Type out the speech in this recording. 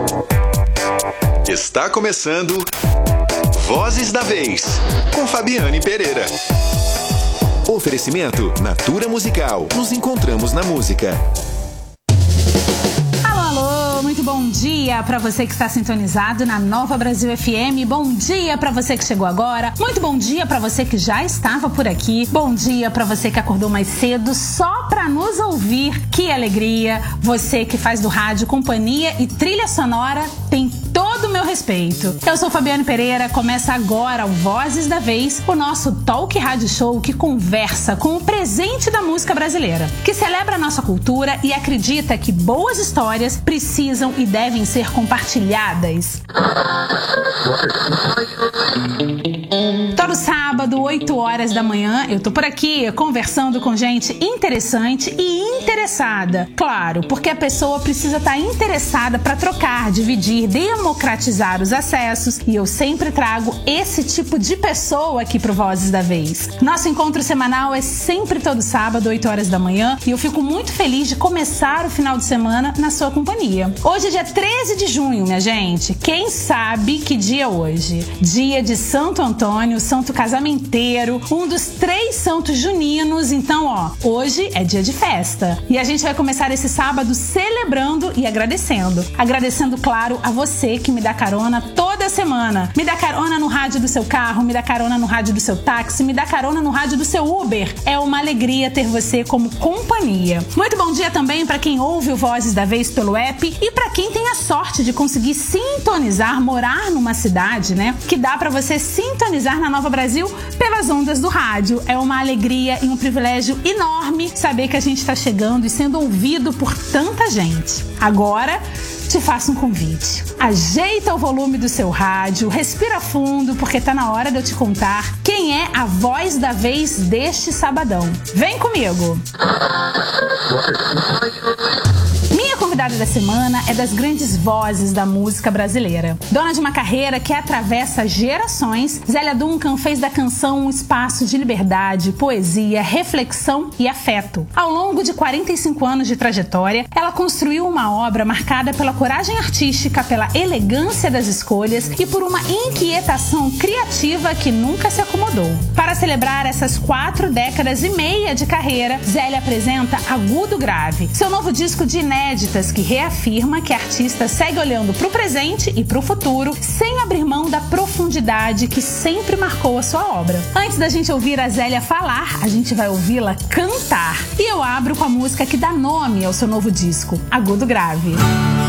Está começando Vozes da Vez, com Fabiane Pereira. Oferecimento Natura Musical. Nos encontramos na música. Muito bom dia para você que está sintonizado na Nova Brasil FM. Bom dia para você que chegou agora. Muito bom dia para você que já estava por aqui. Bom dia para você que acordou mais cedo só para nos ouvir. Que alegria! Você que faz do rádio companhia e trilha sonora tem todo o meu respeito. Eu sou Fabiane Pereira. Começa agora o Vozes da Vez, o nosso talk rádio show que conversa com o presente da música brasileira, que celebra a nossa cultura e acredita que boas histórias precisam e devem ser compartilhadas. Todo sábado, 8 horas da manhã, eu tô por aqui conversando com gente interessante e interessada. Claro, porque a pessoa precisa estar interessada para trocar, dividir, democratizar os acessos, e eu sempre trago esse tipo de pessoa aqui pro Vozes da Vez. Nosso encontro semanal é sempre todo sábado, 8 horas da manhã, e eu fico muito feliz de começar o final de semana na sua companhia. Hoje é dia 13 de junho, minha gente. Quem sabe que dia é hoje? Dia de Santo Antônio, santo casamenteiro, um dos 3 santos juninos. Então, hoje é dia de festa. E a gente vai começar esse sábado celebrando e agradecendo. Agradecendo, claro, a você que me dá carona toda semana. Me dá carona no rádio do seu carro, me dá carona no rádio do seu táxi, me dá carona no rádio do seu Uber. É uma alegria ter você como companhia. Muito bom dia também para quem ouve o Vozes da Vez pelo app e para quem tem a sorte de conseguir sintonizar, morar numa cidade, né, que dá para você sintonizar na Nova Brasil pelas ondas do rádio. É uma alegria e um privilégio enorme saber que a gente está chegando e sendo ouvido por tanta gente. Agora, te faço um convite. Ajeita o volume do seu rádio, respira fundo, porque tá na hora de eu te contar quem é a voz da vez deste sabadão. Vem comigo! Minha convidada da semana é das grandes vozes da música brasileira. Dona de uma carreira que atravessa gerações, Zélia Duncan fez da canção um espaço de liberdade, poesia, reflexão e afeto. Ao longo de 45 anos de trajetória, ela construiu uma obra marcada pela coragem artística, pela elegância das escolhas e por uma inquietação criativa que nunca se acomodou. Para celebrar essas 4 décadas e meia de carreira, Zélia apresenta Agudo Grave, seu novo disco de inéditas que reafirma que a artista segue olhando para o presente e para o futuro sem abrir mão da profundidade que sempre marcou a sua obra. Antes da gente ouvir a Zélia falar, a gente vai ouvi-la cantar. E eu abro com a música que dá nome ao seu novo disco, Agudo Grave.